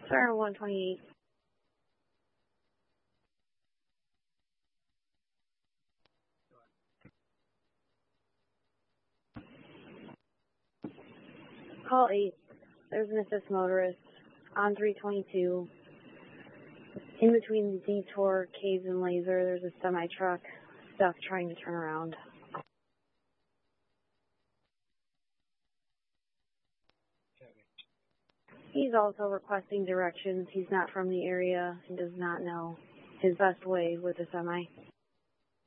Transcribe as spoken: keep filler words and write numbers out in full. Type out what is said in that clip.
Siren one twenty-eight. Call eight. There's an assist motorist on three twenty-two. In between the detour, caves, and laser, there's a semi-truck stuck trying to turn around. He's also requesting directions. He's not from the area and does not know his best way with the semi.